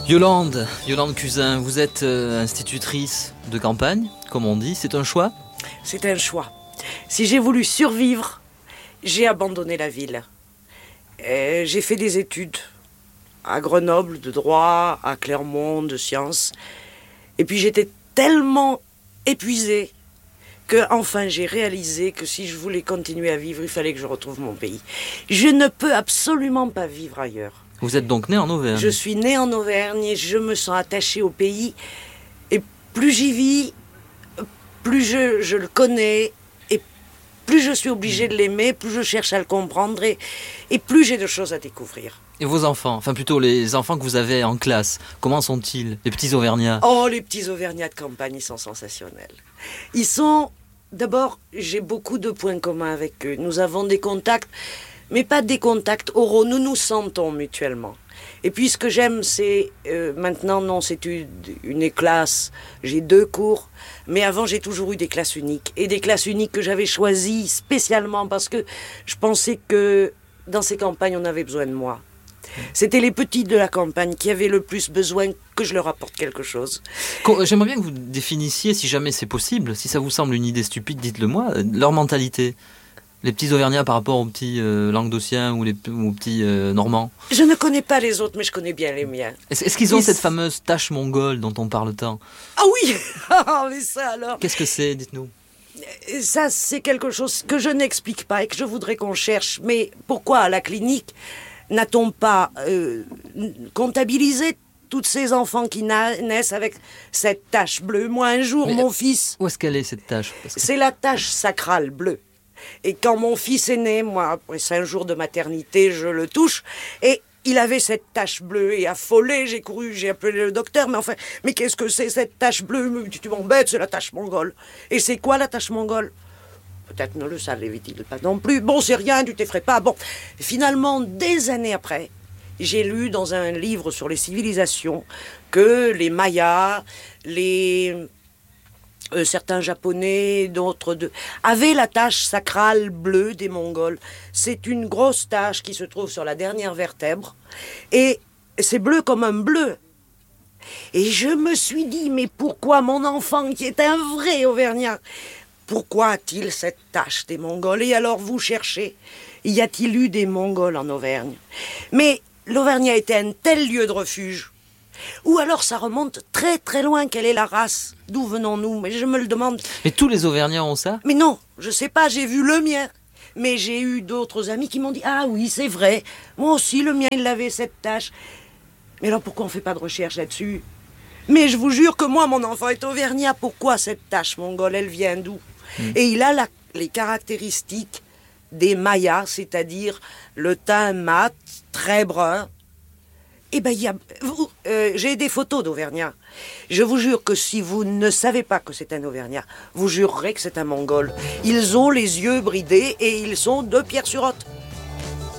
Yolande Cusin, vous êtes institutrice de campagne, comme on dit, c'est un choix ? C'est un choix. Si j'ai voulu survivre, j'ai abandonné la ville. J'ai fait des études à Grenoble de droit, à Clermont de sciences. Et puis j'étais tellement épuisée que enfin j'ai réalisé que si je voulais continuer à vivre, il fallait que je retrouve mon pays. Je ne peux absolument pas vivre ailleurs. Vous êtes donc née en Auvergne ? Je suis née en Auvergne et je me sens attachée au pays. Et plus j'y vis, plus je le connais, et plus je suis obligée de l'aimer, plus je cherche à le comprendre, et plus j'ai de choses à découvrir. Et vos enfants, enfin plutôt les enfants que vous avez en classe, comment sont-ils, les petits Auvergnats ? Oh, les petits Auvergnats de campagne, ils sont sensationnels. Ils sont... D'abord, j'ai beaucoup de points communs avec eux. Nous avons des contacts, mais pas des contacts oraux. Nous nous sentons mutuellement. Et puis, ce que j'aime, c'est... maintenant, non, c'est une classe. J'ai 2 cours. Mais avant, j'ai toujours eu des classes uniques. Et des classes uniques que j'avais choisies spécialement parce que je pensais que dans ces campagnes, on avait besoin de moi. C'était les petits de la campagne qui avaient le plus besoin que je leur apporte quelque chose. J'aimerais bien que vous définissiez, si jamais c'est possible, si ça vous semble une idée stupide, dites-le moi, leur mentalité. Les petits Auvergnats par rapport aux petits Languedociens ou aux petits Normands. Je ne connais pas les autres, mais je connais bien les miens. Est-ce qu'ils ont cette fameuse tache mongole dont on parle tant ? Ah oui. Ah, mais ça alors. Qu'est-ce que c'est, dites-nous ? Ça, c'est quelque chose que je n'explique pas et que je voudrais qu'on cherche. Mais pourquoi à la clinique n'a-t-on pas comptabilisé tous ces enfants qui naissent avec cette tache bleue ? Moi, un jour, mon fils... Où est-ce qu'elle est, cette tache ? C'est la tache sacrale bleue. Et quand mon fils est né, moi, après 5 jours de maternité, je le touche, et il avait cette tache bleue, et affolé, j'ai couru, j'ai appelé le docteur, mais enfin, mais qu'est-ce que c'est cette tache bleue ? Tu m'embêtes, c'est la tache mongole. Et c'est quoi la tache mongole ? Peut-être ne le savait-il pas non plus. Bon, c'est rien, tu t'effraies pas. Bon, finalement, des années après, j'ai lu dans un livre sur les civilisations que les Mayas, certains Japonais, d'autres avaient la tache sacrale bleue des Mongols. C'est une grosse tache qui se trouve sur la dernière vertèbre et c'est bleu comme un bleu. Et je me suis dit, mais pourquoi mon enfant, qui est un vrai Auvergnat, pourquoi a-t-il cette tache des Mongols ? Et alors vous cherchez, y a-t-il eu des Mongols en Auvergne ? Mais l'Auvergnat était un tel lieu de refuge. Ou alors ça remonte très très loin, quelle est la race ? D'où venons-nous ? Mais je me le demande. Mais tous les Auvergnats ont ça ? Mais non, je sais pas, j'ai vu le mien. Mais j'ai eu d'autres amis qui m'ont dit, ah oui, c'est vrai, moi aussi le mien il avait cette tache. Mais alors pourquoi on fait pas de recherche là-dessus ? Mais je vous jure que moi, mon enfant est Auvergnat. Pourquoi cette tache mongole, elle vient d'où ? Et il a les caractéristiques des Mayas, c'est-à-dire le teint mat, très brun. Eh ben, j'ai des photos d'Auvergnat. Je vous jure que si vous ne savez pas que c'est un Auvergnat, vous jurerez que c'est un Mongol. Ils ont les yeux bridés et ils sont de Pierre-sur-Othe.